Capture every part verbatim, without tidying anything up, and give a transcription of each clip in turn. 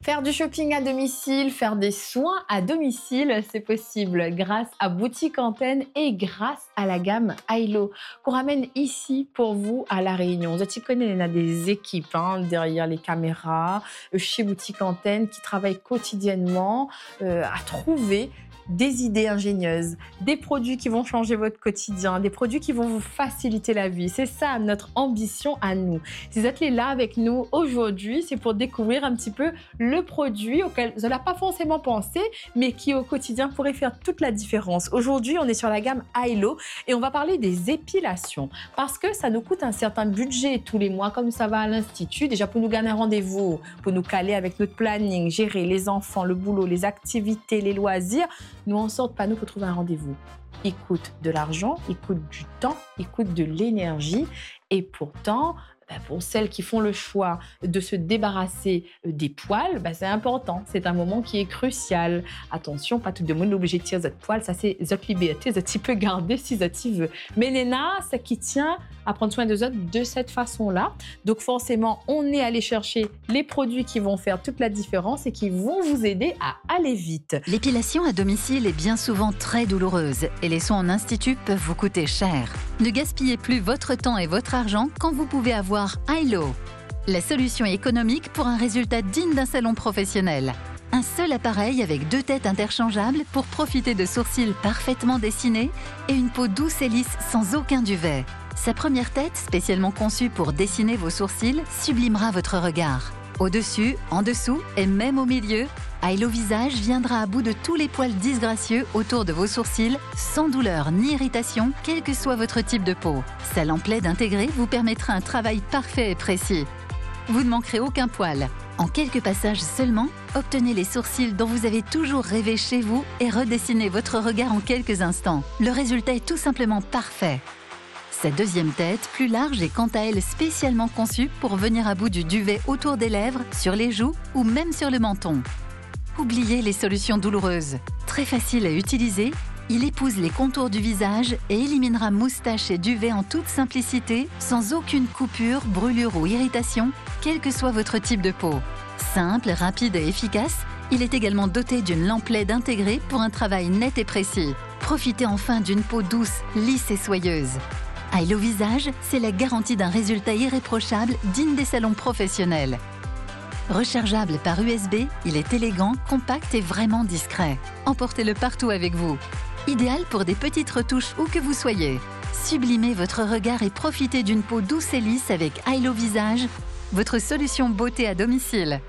Faire du shopping à domicile, faire des soins à domicile, c'est possible grâce à Boutique Antenne et grâce à la gamme Ailo qu'on ramène ici pour vous à La Réunion. Vous connaissez, il y a des équipes hein, derrière les caméras euh, chez Boutique Antenne qui travaillent quotidiennement euh, à trouver des idées ingénieuses, des produits qui vont changer votre quotidien, des produits qui vont vous faciliter la vie. C'est ça notre ambition à nous. Si vous êtes là avec nous aujourd'hui, c'est pour découvrir un petit peu le produit auquel vous n'avez pas forcément pensé, mais qui au quotidien pourrait faire toute la différence. Aujourd'hui, on est sur la gamme Ailo et on va parler des épilations parce que ça nous coûte un certain budget tous les mois, comme ça va à l'Institut. Déjà pour nous gagner un rendez-vous, pour nous caler avec notre planning, gérer les enfants, le boulot, les activités, les loisirs. Nous, en sorte pas nous pour trouver un rendez-vous. Il coûte de l'argent, il coûte du temps, il coûte de l'énergie. Et pourtant, bah pour celles qui font le choix de se débarrasser des poils, bah c'est important. C'est un moment qui est crucial. Attention, pas tout le monde est obligé de tirer votre poil. Ça, c'est votre liberté. Vous peut garder si vous veut. Mais Nena, ça qui tient à prendre soin de vous de cette façon-là. Donc forcément, on est allé chercher les produits qui vont faire toute la différence et qui vont vous aider à aller vite. L'épilation à domicile est bien souvent très douloureuse et les soins en institut peuvent vous coûter cher. Ne gaspillez plus votre temps et votre argent quand vous pouvez avoir Ailo, la solution économique pour un résultat digne d'un salon professionnel. Un seul appareil avec deux têtes interchangeables pour profiter de sourcils parfaitement dessinés et une peau douce et lisse sans aucun duvet. Sa première tête, spécialement conçue pour dessiner vos sourcils, sublimera votre regard. Au-dessus, en dessous et même au milieu, Ailo Visage viendra à bout de tous les poils disgracieux autour de vos sourcils, sans douleur ni irritation, quel que soit votre type de peau. Sa lampe L E D intégrée vous permettra un travail parfait et précis. Vous ne manquerez aucun poil. En quelques passages seulement, obtenez les sourcils dont vous avez toujours rêvé chez vous et redessinez votre regard en quelques instants. Le résultat est tout simplement parfait. Sa deuxième tête, plus large, est quant à elle spécialement conçue pour venir à bout du duvet autour des lèvres, sur les joues ou même sur le menton. Oubliez les solutions douloureuses. Très facile à utiliser, il épouse les contours du visage et éliminera moustaches et duvet en toute simplicité, sans aucune coupure, brûlure ou irritation, quel que soit votre type de peau. Simple, rapide et efficace, il est également doté d'une lampe L E D intégrée pour un travail net et précis. Profitez enfin d'une peau douce, lisse et soyeuse. Ailo Visage, c'est la garantie d'un résultat irréprochable digne des salons professionnels. Rechargeable par U S B, il est élégant, compact et vraiment discret. Emportez-le partout avec vous. Idéal pour des petites retouches où que vous soyez. Sublimez votre regard et profitez d'une peau douce et lisse avec Ailo Visage, votre solution beauté à domicile.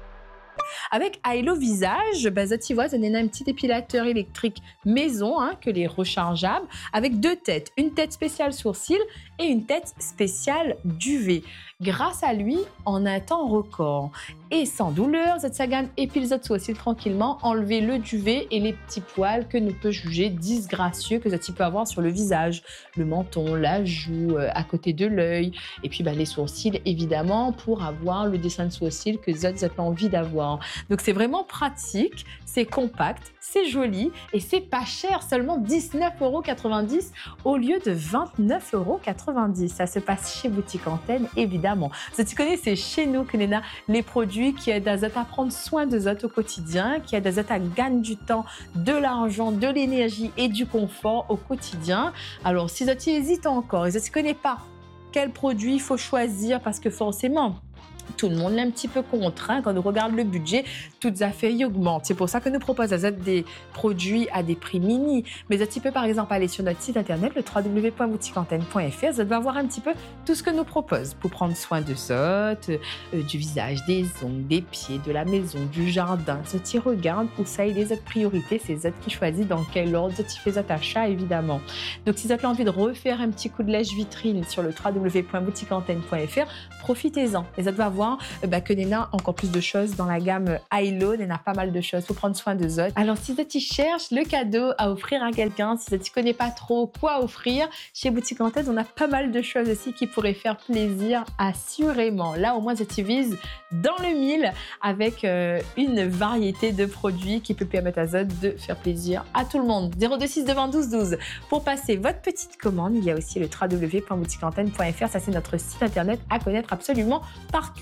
Avec Ailo Visage, bah, tu vois, ça donne un petit épilateur électrique maison, hein, que les rechargeables, avec deux têtes, une tête spéciale sourcil et une tête spéciale duvet. Grâce à lui, en un temps record et sans douleur, cette gamme épile les sourcils tranquillement, enlever le duvet et les petits poils que nous peut juger disgracieux que ça peut avoir sur le visage, le menton, la joue, euh, à côté de l'œil, et puis bah, les sourcils évidemment pour avoir le dessin de sourcils que vous avez envie d'avoir. Donc c'est vraiment pratique, c'est compact, c'est joli et c'est pas cher, seulement dix-neuf euros quatre-vingt-dix au lieu de vingt-neuf euros quatre-vingt-dix. Ça se passe chez Boutique Antenne évidemment. Si tu connais, c'est chez nous que nous avons les produits qui aident à prendre soin de vous au quotidien, qui aident à gagner du temps, de l'argent, de l'énergie et du confort au quotidien. Alors si tu hésites encore et si tu ne connais pas quel produit il faut choisir, parce que forcément, tout le monde est un petit peu contraint quand on regarde le budget, toutes affaires y augmentent. C'est pour ça que nous proposons des produits à des prix mini. Mais un petit peu, par exemple, aller sur notre site internet, le w w w point boutique antenne point f r, vous allez voir un petit peu tout ce que nous proposons pour prendre soin de ça, euh, du visage, des ongles, des pieds, de la maison, du jardin. Ça t'y regarde pour ça et les autres priorités, c'est eux qui choisissent dans quel ordre tu fais cet achat, évidemment. Donc, si vous avez envie de refaire un petit coup de lèche vitrine sur le w w w point boutique antenne point f r, profitez-en. Et ça va voir bah, que Nena a encore plus de choses dans la gamme Ailo. Nena a pas mal de choses pour prendre soin de eux. Alors, si tu cherches le cadeau à offrir à quelqu'un, si tu ne connais pas trop quoi offrir, chez Boutique Antenne, on a pas mal de choses aussi qui pourraient faire plaisir, assurément. Là, au moins, tu vises dans le mille avec euh, une variété de produits qui peut permettre à Zod de faire plaisir à tout le monde. zéro deux six deux zéro douze douze. Pour passer votre petite commande, il y a aussi le w w w point boutique antenne point f r. Ça, c'est notre site internet à connaître absolument par cœur.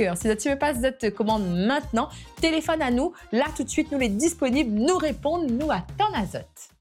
cœur. Si tu veux pas te commande maintenant, téléphone à nous. Là, tout de suite, nous les disponibles, nous répondent, nous à ton azote.